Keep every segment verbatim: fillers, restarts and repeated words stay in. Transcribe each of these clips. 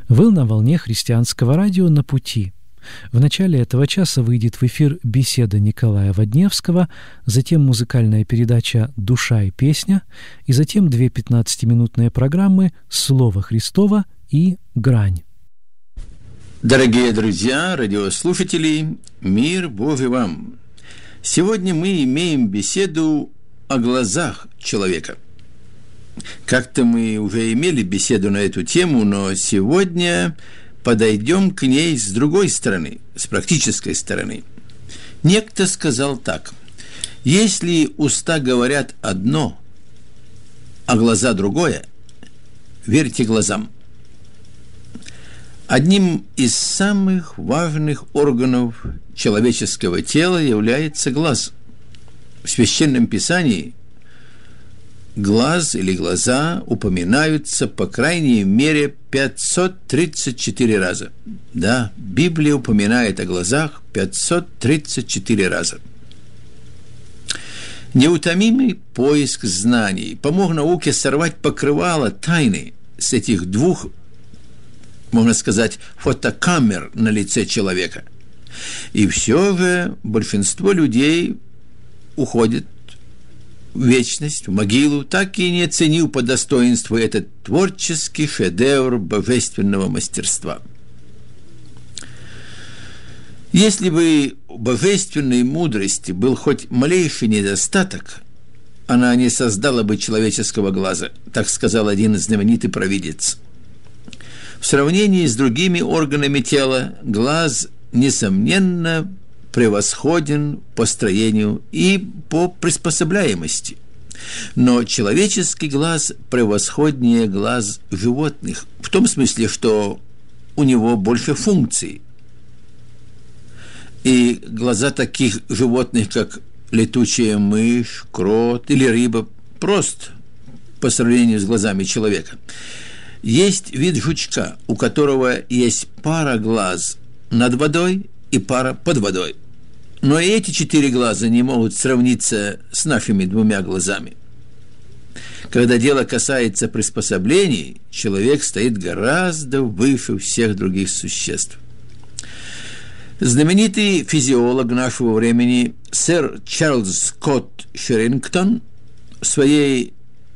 Вы на волне христианского радио «На пути». В начале этого часа выйдет в эфир беседа Николая Водневского, затем музыкальная передача «Душа и песня», и затем две пятнадцатиминутные программы «Слово Христово» и «Грань». Дорогие друзья, радиослушатели, мир Божий вам! Сегодня мы имеем беседу о глазах человека. Как-то мы уже имели беседу на эту тему, но сегодня подойдем к ней с другой стороны, с практической стороны. Некто сказал так: если уста говорят одно, а глаза другое, верьте глазам. Одним из самых важных органов человеческого тела является глаз. В Священном Писании глаз или глаза упоминаются по крайней мере пятьсот тридцать четыре раза. Да, Библия упоминает о глазах пятьсот тридцать четыре раза. Неутомимый поиск знаний помог науке сорвать покрывало тайны с этих двух, можно сказать, фотокамер на лице человека. И все же большинство людей уходит в вечность, в могилу, так и не оценив по достоинству этот творческий шедевр божественного мастерства. Если бы у божественной мудрости был хоть малейший недостаток, она не создала бы человеческого глаза, так сказал один знаменитый провидец. В сравнении с другими органами тела глаз, несомненно, превосходен по строению и по приспособляемости. Но человеческий глаз превосходнее глаз животных, в том смысле, что у него больше функций. И глаза таких животных, как летучая мышь, крот или рыба, прост по сравнению с глазами человека. Есть вид жучка, у которого есть пара глаз над водой и пара под водой. Но и эти четыре глаза не могут сравниться с нашими двумя глазами. Когда дело касается приспособлений, человек стоит гораздо выше всех других существ. Знаменитый физиолог нашего времени сэр Чарльз Скотт Шерингтон в своей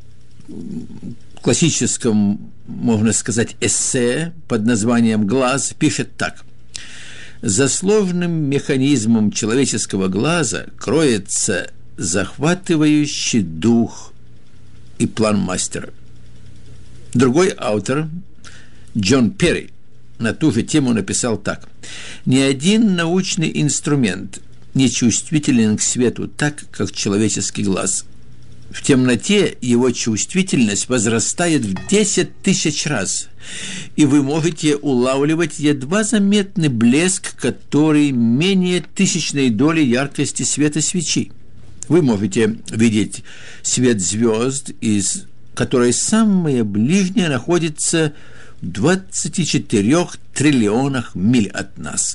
классическом, можно сказать, эссе под названием «Глаз» пишет так: «За сложным механизмом человеческого глаза кроется захватывающий дух и план мастера». Другой автор, Джон Перри, на ту же тему написал так: «Ни один научный инструмент не чувствителен к свету так, как человеческий глаз. В темноте его чувствительность возрастает в десять тысяч раз, и вы можете улавливать едва заметный блеск, который менее тысячной доли яркости света свечи. Вы можете видеть свет звезд, из которой самая ближняя находится в двадцати четырёх триллионах миль от нас.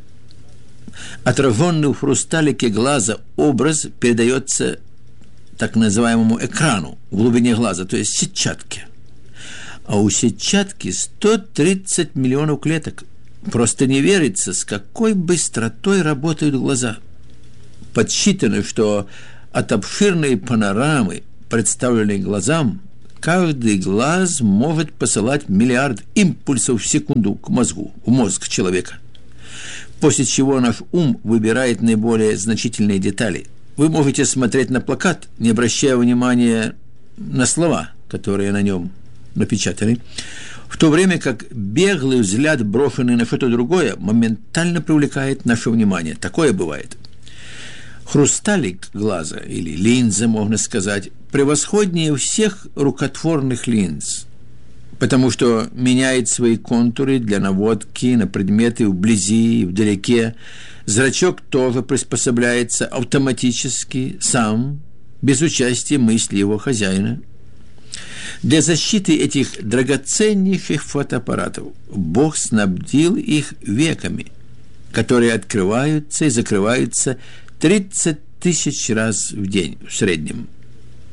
Отраженный в хрусталике глаза образ передается так называемому экрану в глубине глаза, то есть сетчатке. А у сетчатки сто тридцать миллионов клеток. Просто не верится, с какой быстротой работают глаза. Подсчитано, что от обширной панорамы, представленной глазам, каждый глаз может посылать миллиард импульсов в секунду к мозгу, в мозг человека. После чего наш ум выбирает наиболее значительные детали. Вы можете смотреть на плакат, не обращая внимания на слова, которые на нем напечатаны, в то время как беглый взгляд, брошенный на что-то другое, моментально привлекает наше внимание. Такое бывает. Хрусталик глаза, или линза, можно сказать, превосходнее всех рукотворных линз, потому что меняет свои контуры для наводки на предметы вблизи и вдалеке. Зрачок тоже приспособляется автоматически, сам, без участия мысли его хозяина. Для защиты этих драгоценнейших фотоаппаратов Бог снабдил их веками, которые открываются и закрываются тридцать тысяч раз в день в среднем.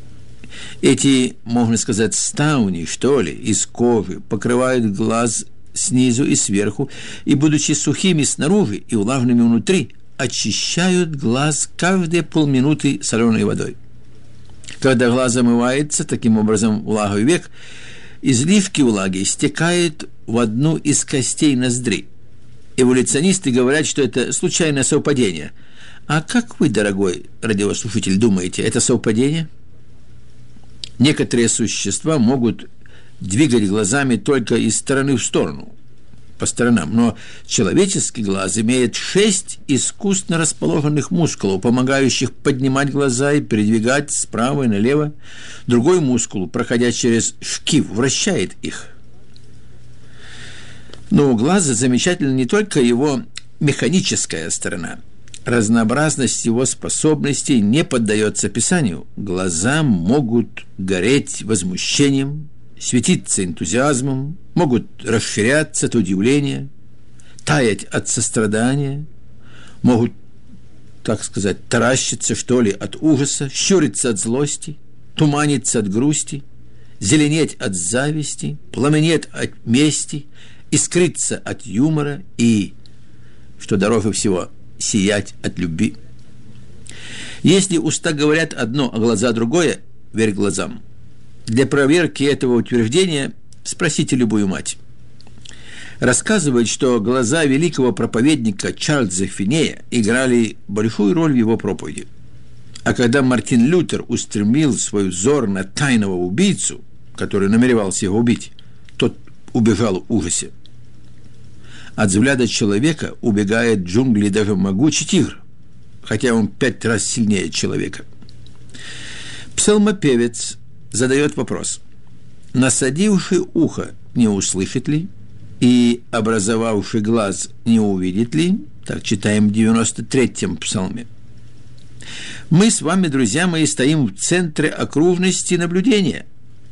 Эти, можно сказать, ставни, что ли, из кожи покрывают глаз снизу и сверху, и, будучи сухими снаружи и влажными внутри, очищают глаз каждые полминуты соленой водой. Когда глаз омывается таким образом влагой век, изливки влаги стекают в одну из костей ноздри. Эволюционисты говорят, что это случайное совпадение. А как вы, дорогой радиослушатель, думаете, это совпадение? Некоторые существа могут двигать глазами только из стороны в сторону, по сторонам, но человеческий глаз имеет шесть искусно расположенных мускулов, помогающих поднимать глаза и передвигать справа и налево. Другой мускул, проходя через шкив, вращает их. Но у глаза замечательна не только его механическая сторона. Разнообразность его способностей не поддается описанию. Глаза могут гореть возмущением, светиться энтузиазмом, могут расширяться от удивления, таять от сострадания, могут, так сказать, таращиться, что ли, от ужаса, щуриться от злости, туманиться от грусти, зеленеть от зависти, пламенеть от мести, искриться от юмора и, что дороже всего, сиять от любви. Если уста говорят одно, а глаза другое, верь глазам. Для проверки этого утверждения спросите любую мать. Рассказывают, что глаза великого проповедника Чарльза Финея играли большую роль в его проповеди. А когда Мартин Лютер устремил свой взор на тайного убийцу, который намеревался его убить, тот убежал в ужасе. От взгляда человека убегает в джунгли даже могучий тигр, хотя он пять раз сильнее человека. Псалмопевец задает вопрос: насадивший ухо не услышит ли, и образовавший глаз не увидит ли? Так читаем в девяносто третьем псалме. Мы с вами, друзья мои, стоим в центре окружности наблюдения.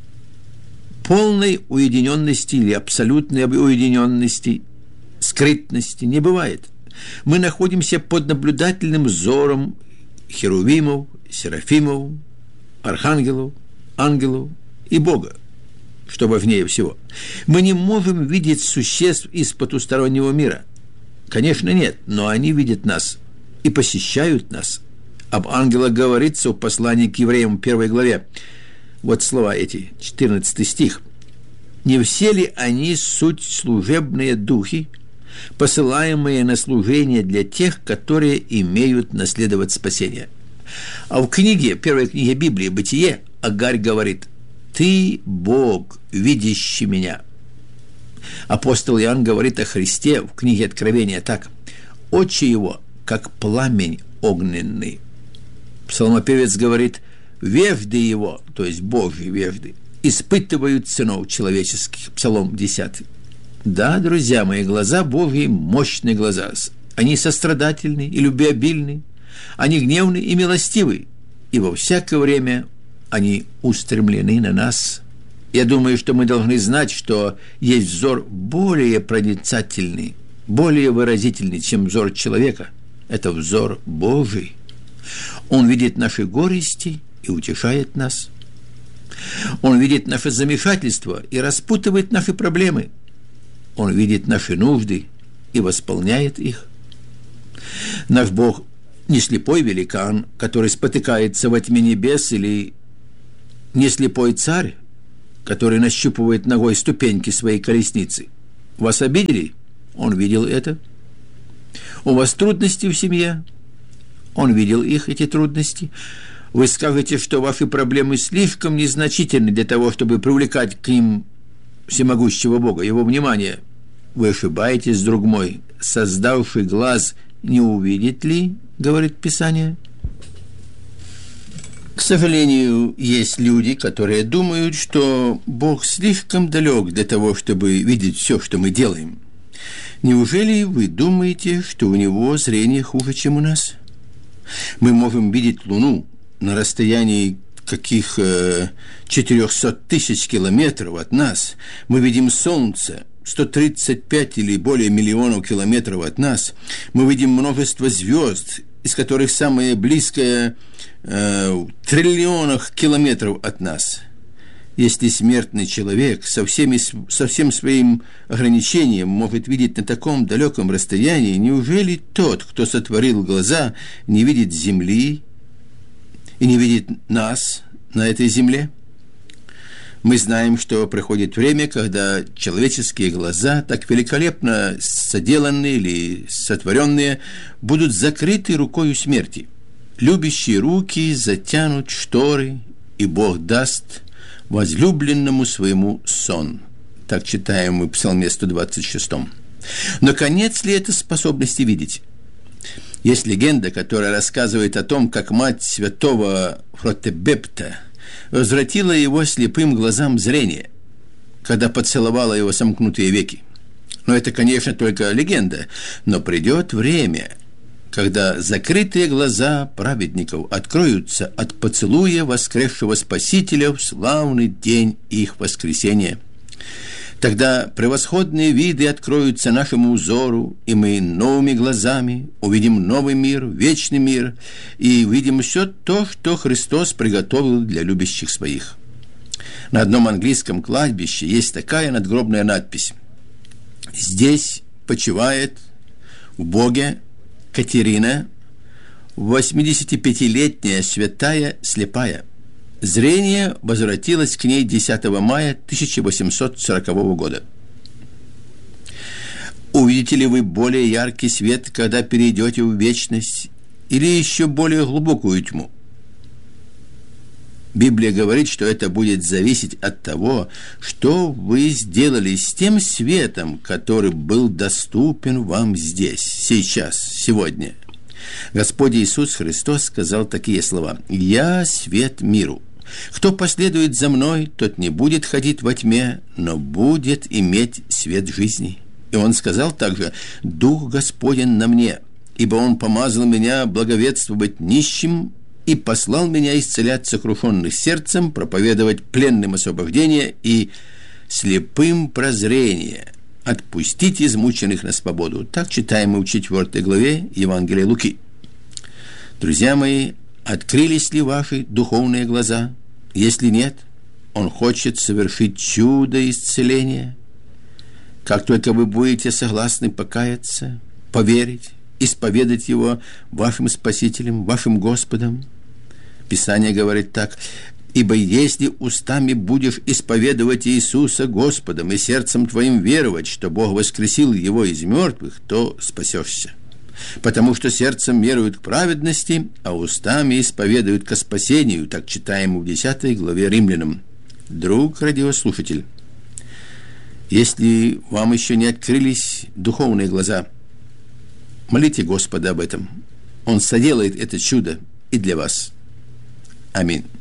Полной уединенности или абсолютной уединенности, скрытности не бывает. Мы находимся под наблюдательным взором херувимов, серафимов, архангелов, ангелов и Бога, что важнее всего. Мы не можем видеть существ из потустороннего мира. Конечно, нет, но они видят нас и посещают нас. Об ангелах говорится в послании к евреям в первой главе. Вот слова эти, четырнадцатый стих. «Не все ли они суть служебные духи, посылаемые на служение для тех, которые имеют наследовать спасение?» А в книге, первой книге Библии «Бытие» Агарь говорит: «Ты, Бог, видящий меня». Апостол Иоанн говорит о Христе в книге Откровения так: «Очи его, как пламень огненный». Псалмопевец говорит: «Вежды его», то есть Божьи вежды, испытывают сынов человеческих. Псалом десятый. Да, друзья мои, глаза Божьи – мощные глаза. Они сострадательны и любвеобильны, они гневны и милостивы, и во всякое время они устремлены на нас. Я думаю, что мы должны знать, что есть взор более проницательный, более выразительный, чем взор человека. Это взор Божий. Он видит наши горести и утешает нас. Он видит наше замешательство и распутывает наши проблемы. Он видит наши нужды и восполняет их. Наш Бог не слепой великан, который спотыкается во тьме небес, или не слепой царь, который нащупывает ногой ступеньки своей колесницы. Вас обидели? Он видел это. У вас трудности в семье? Он видел их, эти трудности. Вы скажете, что ваши проблемы слишком незначительны для того, чтобы привлекать к ним всемогущего Бога, его внимание. Вы ошибаетесь, друг мой. Создавший глаз не увидит ли, говорит Писание? К сожалению, есть люди, которые думают, что Бог слишком далек для того, чтобы видеть все, что мы делаем. Неужели вы думаете, что у него зрение хуже, чем у нас? Мы можем видеть Луну на расстоянии каких э, четыреста тысяч километров от нас. Мы видим Солнце сто тридцать пять или более миллионов километров от нас. Мы видим множество звезд, из которых самое близкое э, в триллионах километров от нас. Если смертный человек со, всеми, со всем своим ограничением может видеть на таком далеком расстоянии, неужели тот, кто сотворил глаза, не видит земли и не видит нас на этой земле? Мы знаем, что приходит время, когда человеческие глаза, так великолепно соделанные или сотворенные, будут закрыты рукою смерти. Любящие руки затянут шторы, и Бог даст возлюбленному своему сон. Так читаем мы в Псалме сто двадцать шесть. Но конец ли это способности видеть? Есть легенда, которая рассказывает о том, как мать святого Фротебепта возвратила его слепым глазам зрение, когда поцеловала его сомкнутые веки. Но это, конечно, только легенда. Но придет время, когда закрытые глаза праведников откроются от поцелуя воскресшего Спасителя в славный день их воскресения. Тогда превосходные виды откроются нашему взору, и мы новыми глазами увидим новый мир, вечный мир, и увидим все то, что Христос приготовил для любящих своих. На одном английском кладбище есть такая надгробная надпись: «Здесь почивает в Боге Катерина, восьмидесятипятилетняя святая слепая. Зрение возвратилось к ней десятого мая тысяча восемьсот сорокового года». Увидите ли вы более яркий свет, когда перейдете в вечность, или еще более глубокую тьму? Библия говорит, что это будет зависеть от того, что вы сделали с тем светом, который был доступен вам здесь, сейчас, сегодня. Господь Иисус Христос сказал такие слова: «Я свет миру. Кто последует за мной, тот не будет ходить во тьме, но будет иметь свет жизни». И Он сказал также: «Дух Господень на мне, ибо Он помазал меня благовествовать нищим и послал меня исцелять сокрушенных сердцем, проповедовать пленным освобождение и слепым прозрение, отпустить измученных на свободу». Так читаем мы в четвёртой главе Евангелия Луки. Друзья мои, открылись ли ваши духовные глаза? Если нет, Он хочет совершить чудо исцеления. Как только вы будете согласны покаяться, поверить, исповедать Его вашим Спасителем, вашим Господом. Писание говорит так: «Ибо если устами будешь исповедовать Иисуса Господом и сердцем твоим веровать, что Бог воскресил Его из мертвых, то спасешься. Потому что сердцем веруют к праведности, а устами исповедуют ко спасению». Так читаем в десятой главе Римлянам. Друг радиослушатель, если вам еще не открылись духовные глаза, молите Господа об этом. Он соделает это чудо и для вас. Аминь.